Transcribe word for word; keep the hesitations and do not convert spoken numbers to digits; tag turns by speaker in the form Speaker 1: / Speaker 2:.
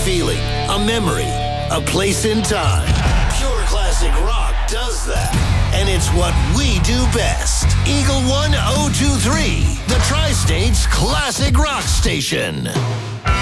Speaker 1: feeling, a memory, a place in time. Pure classic rock does that. And it's what we do best. Eagle one oh two three, the Tri-State's classic rock station.